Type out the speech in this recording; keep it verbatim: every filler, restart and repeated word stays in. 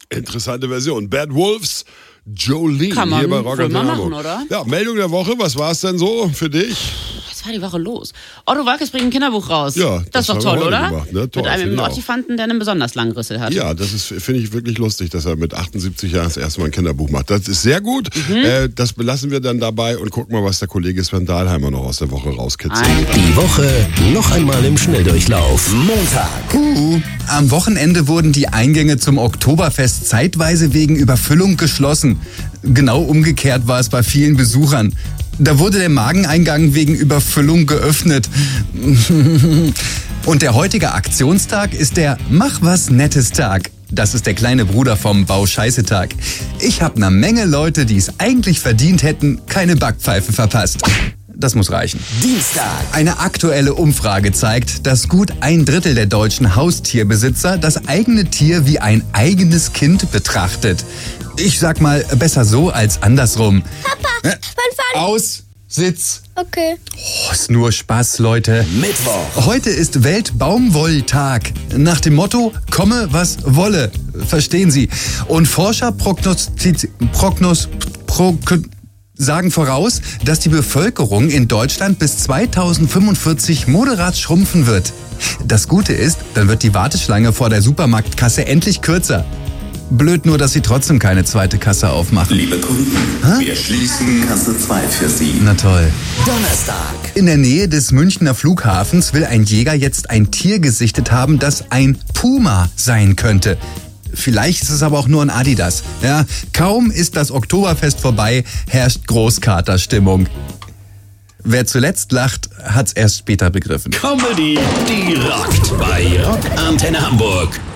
Interessante Version. Bad Wolves, Jolene, Kann man hier bei Rock wohl am mal Hamburg. machen, oder? Ja, Meldung der Woche, was war es denn so für dich? Was war die Woche los? Otto Walkes bringt ein Kinderbuch raus. Ja, das, das ist doch haben wir toll, heute oder? gemacht, ne? Toll, mit einem finde ich auch. Ottifanten, der einen besonders langen Rüssel hat. Ja, das ist, finde ich wirklich lustig, dass er mit achtundsiebzig Jahren das erste Mal ein Kinderbuch macht. Das ist sehr gut. Mhm. Äh, das belassen wir dann dabei und gucken mal, was der Kollege Sven Dahlheimer noch aus der Woche rauskitzelt. Die Woche noch einmal im Schnelldurchlauf. Montag. Uh, am Wochenende wurden die Eingänge zum Oktoberfest zeitweise wegen Überfüllung geschlossen. Genau umgekehrt war es bei vielen Besuchern. Da wurde der Mageneingang wegen Überfüllung geöffnet. Und der heutige Aktionstag ist der Mach was Nettes Tag. Das ist der kleine Bruder vom Bau-Scheiße-Tag. Ich habe eine Menge Leute, die es eigentlich verdient hätten, keine Backpfeife verpasst. Das muss reichen. Dienstag. Eine aktuelle Umfrage zeigt, dass gut ein Drittel der deutschen Haustierbesitzer das eigene Tier wie ein eigenes Kind betrachtet. Ich sag mal, besser so als andersrum. Papa, wann fahren... Aus, Sitz. Okay. Oh, ist nur Spaß, Leute. Mittwoch. Heute ist Weltbaumwolltag. Nach dem Motto, komme was wolle. Verstehen Sie? Und Forscher prognostiz... Prognos... Pro, sagen voraus, dass die Bevölkerung in Deutschland bis zweitausendfünfundvierzig moderat schrumpfen wird. Das Gute ist, dann wird die Warteschlange vor der Supermarktkasse endlich kürzer. Blöd nur, dass sie trotzdem keine zweite Kasse aufmachen. Liebe Kunden, Hä? wir schließen Kasse zwei für Sie. Na toll. Donnerstag. In der Nähe des Münchner Flughafens will ein Jäger jetzt ein Tier gesichtet haben, das ein Puma sein könnte. Vielleicht ist es aber auch nur ein Adidas. Ja, kaum ist das Oktoberfest vorbei, herrscht Großkaterstimmung. Wer zuletzt lacht, hat's erst später begriffen. Comedy, die rockt bei Rock Antenne Hamburg.